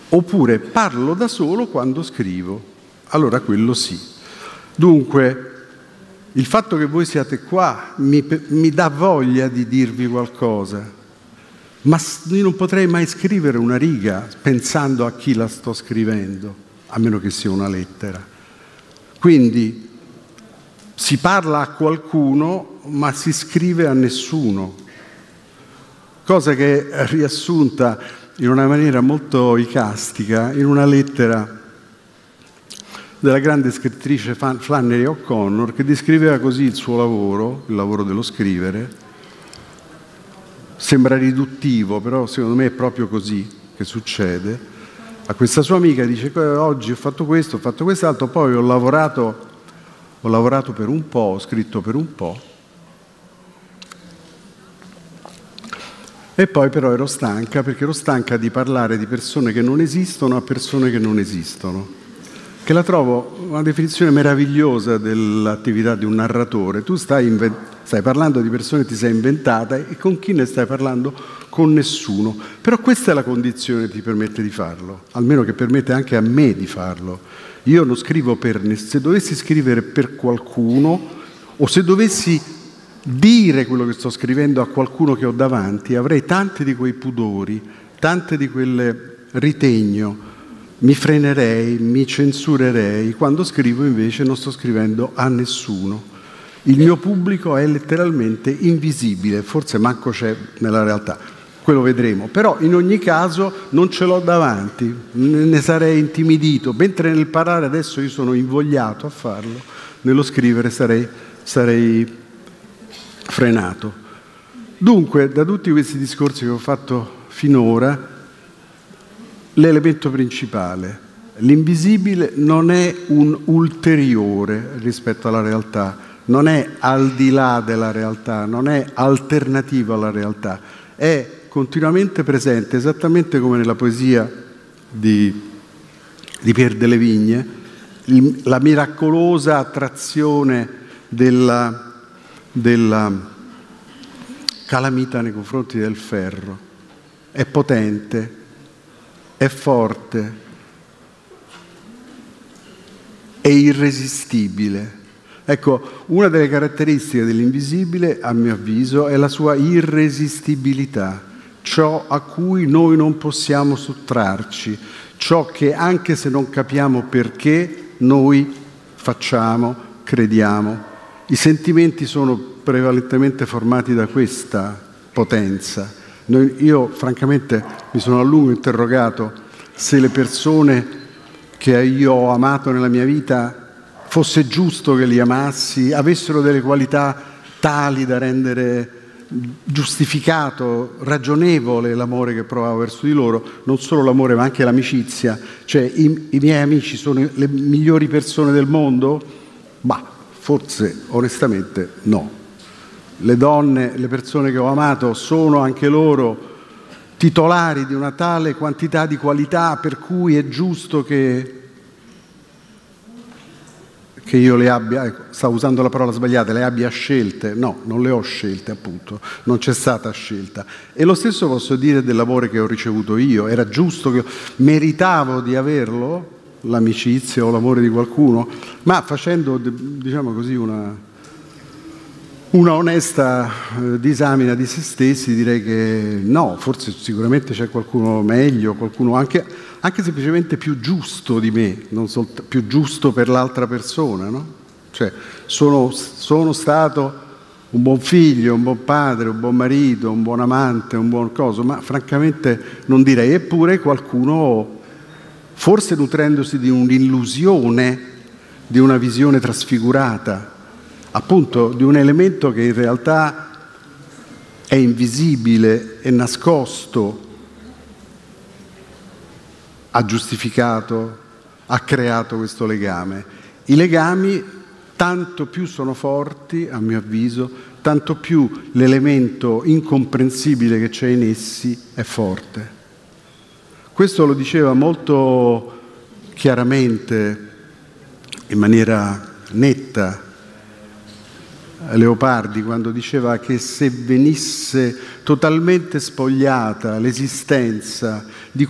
Oppure parlo da solo quando scrivo, allora quello sì. Dunque, il fatto che voi siate qua mi dà voglia di dirvi qualcosa, ma io non potrei mai scrivere una riga pensando a chi la sto scrivendo, a meno che sia una lettera. Quindi si parla a qualcuno, ma si scrive a nessuno, cosa che è riassunta in una maniera molto icastica in una lettera della grande scrittrice Flannery O'Connor, che descriveva così il suo lavoro, il lavoro dello scrivere. Sembra riduttivo, però secondo me è proprio così che succede. A questa sua amica dice: oggi ho fatto questo, ho fatto quest'altro, poi ho lavorato per un po', ho scritto per un po', e poi però ero stanca, perché ero stanca di parlare di persone che non esistono a persone che non esistono, che la trovo una definizione meravigliosa dell'attività di un narratore. Tu stai parlando di persone che ti sei inventata, e con chi ne stai parlando? Con nessuno. Però questa è la condizione che ti permette di farlo, almeno che permette anche a me di farlo. Io non scrivo se dovessi scrivere per qualcuno, o se dovessi dire quello che sto scrivendo a qualcuno che ho davanti, avrei tanti di quei pudori, tante di quelle ritegno, mi frenerei, mi censurerei. Quando scrivo invece non sto scrivendo a nessuno. Il mio pubblico è letteralmente invisibile, forse manco c'è nella realtà, quello vedremo, però in ogni caso non ce l'ho davanti, ne sarei intimidito, mentre nel parlare adesso io sono invogliato a farlo, nello scrivere sarei frenato. Dunque, da tutti questi discorsi che ho fatto finora, l'elemento principale: l'invisibile non è un ulteriore rispetto alla realtà, non è al di là della realtà, non è alternativo alla realtà, è continuamente presente, esattamente come nella poesia di Pierre de Le Vigne, la miracolosa attrazione della calamita nei confronti del ferro. È potente, è forte, è irresistibile. Ecco, una delle caratteristiche dell'invisibile, a mio avviso, è la sua irresistibilità, ciò a cui noi non possiamo sottrarci, ciò che, anche se non capiamo perché, noi facciamo, crediamo. I sentimenti sono prevalentemente formati da questa potenza. Io francamente mi sono a lungo interrogato se le persone che io ho amato nella mia vita fosse giusto che li amassi, avessero delle qualità tali da rendere giustificato, ragionevole l'amore che provavo verso di loro, non solo l'amore ma anche l'amicizia. Cioè i miei amici sono le migliori persone del mondo? Ma forse onestamente no. Le donne, le persone che ho amato sono anche loro titolari di una tale quantità di qualità per cui è giusto che io le abbia, stavo usando la parola sbagliata, le abbia scelte. No, non le ho scelte, appunto, non c'è stata scelta. E lo stesso posso dire dell'amore che ho ricevuto io. Era giusto che meritavo di averlo, l'amicizia o l'amore di qualcuno, ma facendo, diciamo così, una onesta disamina di se stessi, direi che no, forse sicuramente c'è qualcuno meglio, qualcuno anche semplicemente più giusto di me, non più giusto per l'altra persona, no? Cioè, sono stato un buon figlio, un buon padre, un buon marito, un buon amante, un buon coso, ma francamente non direi. Eppure qualcuno, forse nutrendosi di un'illusione, di una visione trasfigurata, appunto di un elemento che in realtà è invisibile, è nascosto, ha giustificato, ha creato questo legame. I legami tanto più sono forti, a mio avviso, tanto più l'elemento incomprensibile che c'è in essi è forte. Questo lo diceva molto chiaramente, in maniera netta, Leopardi, quando diceva che se venisse totalmente spogliata l'esistenza di